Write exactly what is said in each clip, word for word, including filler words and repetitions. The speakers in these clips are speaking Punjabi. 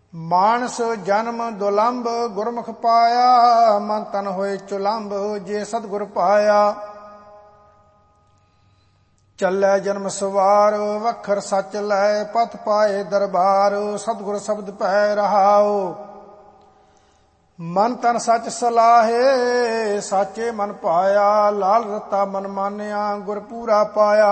ਮਾਨਸ ਜਨਮ ਦੁਲੰਭ ਗੁਰਮੁਖ ਪਾਇਆ, ਮਨ ਤਨ ਹੋਏ ਚੁਲੰਭ ਜੇ ਸਤਿਗੁਰ ਪਾਇਆ। ਚੱਲੈ ਜਨਮ ਸਵਾਰ ਵਖਰ ਸੱਚ ਲੈ, ਪਥ ਪਾਏ ਦਰਬਾਰ ਸਤਿਗੁਰ ਸ਼ਬਦ ਪੈ ਰਹਾਉ। ਮਨ ਤਨ ਸੱਚ ਸਲਾਹੇ ਸਾਚੇ ਮਨ ਪਾਇਆ, ਲਾਲ ਰਤਾ ਮਨ ਮਾਨਿਆ ਗੁਰ ਪੂਰਾ ਪਾਇਆ।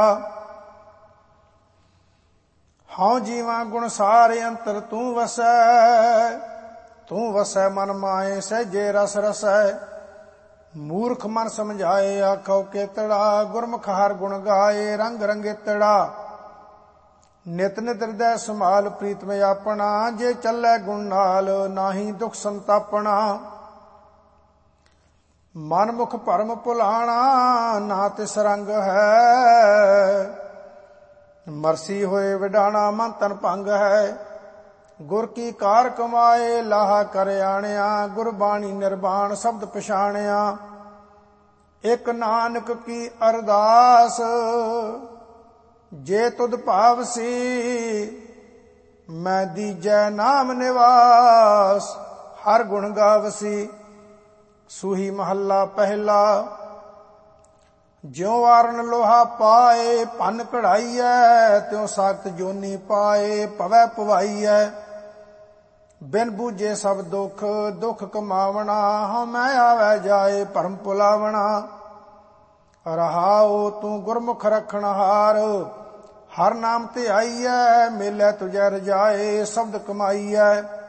ਹਉ ਜੀਵਾਂ ਗੁਣ ਸਾਰੇ ਅੰਤਰ ਤੂੰ ਵਸੈ, ਤੂੰ ਵਸੈ ਮਨ ਮਾਏ ਸਹਿਜੇ ਰਸ ਰਸੈ। ਮੂਰਖ ਮਨ ਸਮਝਾਏ ਆਖੋ ਕੇਤੜਾ, ਗੁਰਮੁਖ ਹਰ ਗੁਣ ਗਾਏ ਰੰਗ ਰੰਗੇਤੜਾ। ਨਿਤ ਨਿਤ ਹਿਰਦੈ ਸੰਭਾਲ ਪ੍ਰੀਤਮ ਆਪਣਾ, ਜੇ ਚੱਲੈ ਗੁਣ ਨਾਲ ਨਾਹੀ ਦੁਖ ਸੰਤਾਪਣਾ। ਮਨ ਮੁਖ ਭਰਮ ਭੁਲਾਣਾ ਨਾ ਤਿਸ ਰੰਗ ਹੈ, ਮਰਸੀ ਹੋਏ ਵਿਡਾਣਾ ਮਨ ਤਨ ਭੰਗ ਹੈ। ਗੁਰ ਕੀ ਕਾਰ ਕਮਾਏ ਲਾਹਾ ਕਰ ਆਣਿਆ, ਗੁਰਬਾਣੀ ਨਿਰਵਾਣ ਸ਼ਬਦ ਪਛਾਣਿਆ। ਇਕ ਨਾਨਕ ਕੀ ਅਰਦਾਸ ਜੇ ਤੁਧ ਭਾਵਸੀ, ਮੈਂ ਦੀਜੈ ਨਾਮ ਨਿਵਾਸ ਹਰ ਗੁਣ ਗਾਵਸੀ। ਸੂਹੀ ਮਹੱਲਾ ਪਹਿਲਾ। ਜਿਉ ਵਾਰਨ ਲੋਹਾ ਪਾਏ ਭੰਨ ਕਢਾਈਐ, ਤਿਉ ਸਾਖਤ ਜੋਨੀ ਪਾਏ ਭਵੈ ਭਵਾਈਐ। ਬਿਨ ਬੂਝੇ ਸਭ ਦੁਖ ਦੁਖ ਕਮਾਵਣਾ, ਹਉ ਮੈਂ ਆਵੈ ਜਾਏ ਭਰਮ ਭੁਲਾਵਣਾ। ਰਹਾਉ ਤੂੰ ਗੁਰਮੁਖ ਰਖਣ ਹਾਰ, ਹਰ ਨਾਮ ਧਿਆਈਐ ਮਿਲੈ ਤੁਝੈ ਰਜਾਏ ਸ਼ਬਦ ਕਮਾਈਐ।